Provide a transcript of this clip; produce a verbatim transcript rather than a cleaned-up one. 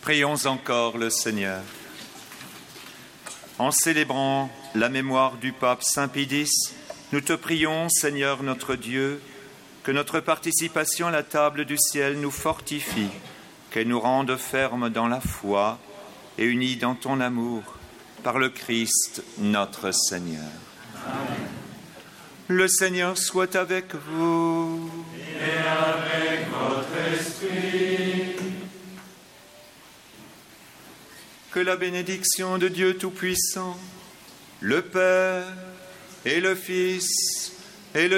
Prions encore le Seigneur. En célébrant la mémoire du pape Saint Pédis, nous te prions, Seigneur notre Dieu, que notre participation à la table du ciel nous fortifie, qu'elle nous rende fermes dans la foi et unis dans ton amour, par le Christ notre Seigneur. Amen. Le Seigneur soit avec vous. Et avec votre esprit. Que la bénédiction de Dieu Tout-Puissant, le Père et le Fils et le